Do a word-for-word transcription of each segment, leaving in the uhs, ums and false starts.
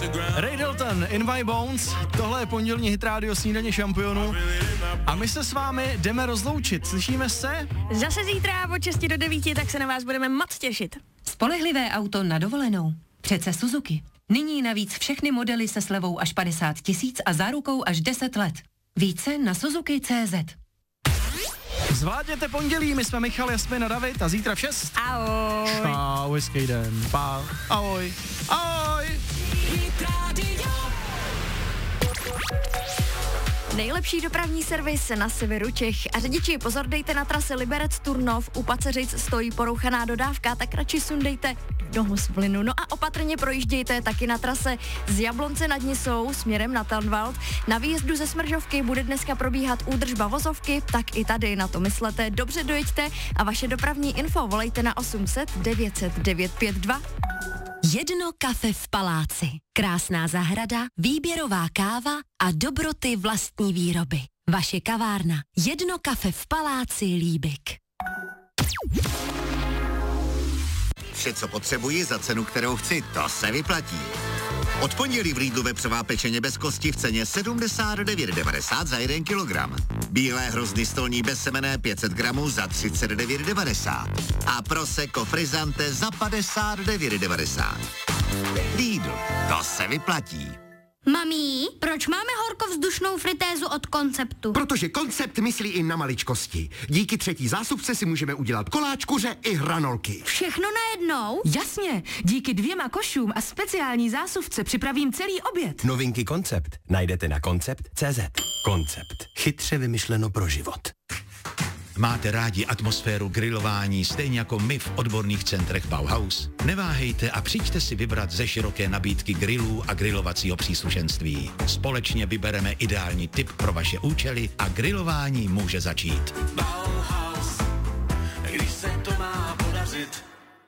Ray Dalton, In My Bones, tohle je pondělní hit rádio Snídaně šampionů a my se s vámi jdeme rozloučit, slyšíme se? Zase zítra od šesti do devíti, tak se na vás budeme moc těšit. Spolehlivé auto na dovolenou. Přece Suzuki. Nyní navíc všechny modely se slevou až padesát tisíc a zárukou až deset let. Více na Suzuki tečka cé zet. Zvládněte pondělí, my jsme Michal, Jasmin a David a zítra v šest. Ahoj. Čau, hezký den. Pa. Ahoj. Ahoj. Nejlepší dopravní servis na severu Čech. A řidiči, pozor, dejte na trase Liberec Turnov, u Paceřic stojí porouchaná dodávka, tak radši sundejte nohu z plynu. No a opatrně projíždějte taky na trase z Jablonce nad Nisou směrem na Tanvald. Na výjezdu ze Smržovky bude dneska probíhat údržba vozovky, tak i tady na to myslete. Dobře dojeďte a vaše dopravní info volejte na osm set devět set devět pět dva. Jedno kafe v paláci. Krásná zahrada, výběrová káva a dobroty vlastní výroby. Vaše kavárna. Jedno kafe v paláci Líbik. Vše, co potřebuji za cenu, kterou chci, to se vyplatí. Od pondělí v Lidlu vepřová pečeně bez kosti v ceně sedmdesát devět devadesát za jeden kilogram. Bílé hrozny stolní bezsemenné pět set gramů za třicet devět devadesát. A Prosecco Frizzante za padesát devět devadesát. Lidl, to se vyplatí. Mami, proč máme horkovzdušnou fritézu od Konceptu? Protože Koncept myslí i na maličkosti. Díky třetí zásupce si můžeme udělat koláč, kuře i hranolky. Všechno najednou? Jasně, díky dvěma košům a speciální zásuvce připravím celý oběd. Novinky Koncept najdete na koncept tečka cé zet. Koncept. Chytře vymyšleno pro život. Máte rádi atmosféru grilování stejně jako my v odborných centrech Bauhaus? Neváhejte a přijďte si vybrat ze široké nabídky grillů a grilovacího příslušenství. Společně vybereme ideální tip pro vaše účely a grilování může začít. Bauhaus, když se to má podařit.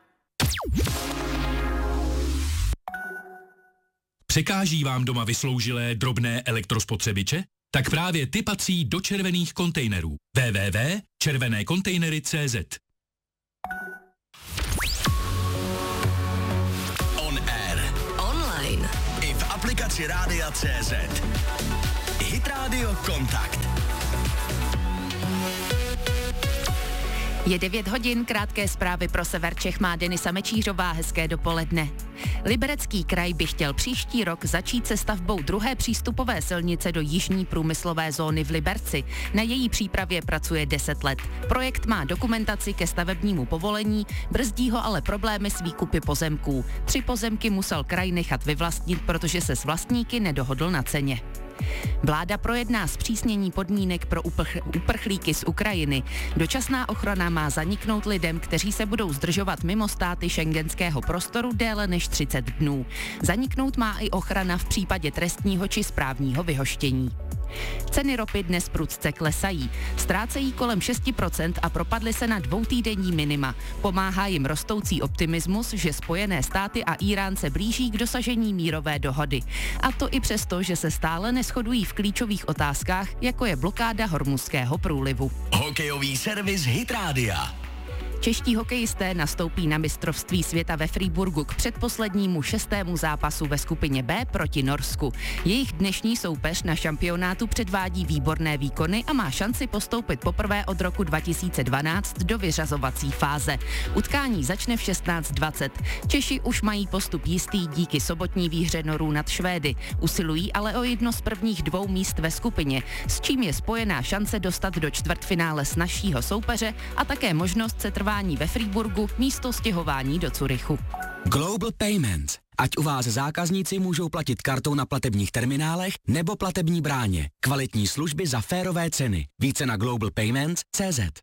Překáží vám doma vysloužilé drobné elektrospotřebiče? Tak právě ty patří do červených kontejnerů. w w w tečka červené kontejnery tečka cé zet. On air. Online. I v aplikaci Rádia tečka cé zet. Hit Radio Kontakt. Je devět hodin, krátké zprávy pro sever Čech má Denisa Mečířová, hezké dopoledne. Liberecký kraj by chtěl příští rok začít se stavbou druhé přístupové silnice do jižní průmyslové zóny v Liberci. Na její přípravě pracuje deset let. Projekt má dokumentaci ke stavebnímu povolení, brzdí ho ale problémy s výkupy pozemků. Tři pozemky musel kraj nechat vyvlastnit, protože se s vlastníky nedohodl na ceně. Vláda projedná zpřísnění podmínek pro uprch- uprchlíky z Ukrajiny. Dočasná ochrana má zaniknout lidem, kteří se budou zdržovat mimo státy schengenského prostoru déle než třicet dnů. Zaniknout má i ochrana v případě trestního či správního vyhoštění. Ceny ropy dnes prudce klesají. Ztrácejí kolem šest procent a propadly se na dvoutýdenní minima. Pomáhá jim rostoucí optimismus, že Spojené státy a Írán se blíží k dosažení mírové dohody. A to i přesto, že se stále neshodují v klíčových otázkách, jako je blokáda Hormuzského průlivu. Hokejový servis Hit Rádia. Čeští hokejisté nastoupí na mistrovství světa ve Freiburgu k předposlednímu šestému zápasu ve skupině B proti Norsku. Jejich dnešní soupeř na šampionátu předvádí výborné výkony a má šanci postoupit poprvé od roku dva tisíce dvanáct do vyřazovací fáze. Utkání začne v šestnáct dvacet. Češi už mají postup jistý díky sobotní výhře Norů nad Švédy. Usilují ale o jedno z prvních dvou míst ve skupině, s čím je spojená šance dostat do čtvrtfinále snazšího soupeře a také možnost se trvání ve Freiburgu místo stěhování do Curychu. Global Payments. Ať u vás zákazníci můžou platit kartou na platebních terminálech nebo platební bráně. Kvalitní služby za férové ceny. Více na global payments tečka cé zet.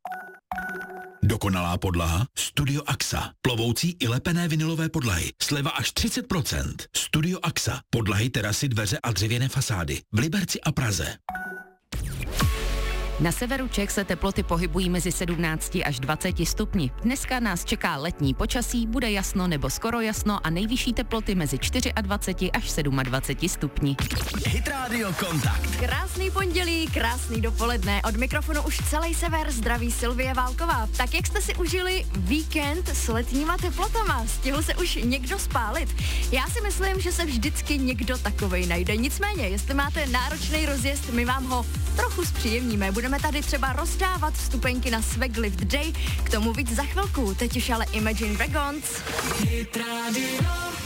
Dokonalá podlaha? Studio Axa. Plovoucí i lepené vinylové podlahy. Sleva až třicet procent. Studio Axa. Podlahy, terasy, dveře a dřevěné fasády. V Liberci a Praze. Na severu Čech se teploty pohybují mezi sedmnácti až dvaceti stupni. Dneska nás čeká letní počasí, bude jasno nebo skoro jasno a nejvyšší teploty mezi dvaceti čtyřmi až dvaceti sedmi stupni. Hit Radio Kontakt. Krásný pondělí, krásný dopoledne. Od mikrofonu už celý sever zdraví Silvie Válková. Tak jak jste si užili víkend s letníma teplotama? Stihl se už někdo spálit? Já si myslím, že se vždycky někdo takovej najde. Nicméně, jestli máte náročný rozjezd, my vám ho trochu zpříjemníme. Budeme tady třeba rozdávat vstupenky na Swag Lift Day. K tomu víc za chvilku. Teď už ale Imagine Dragons. Hit Radio.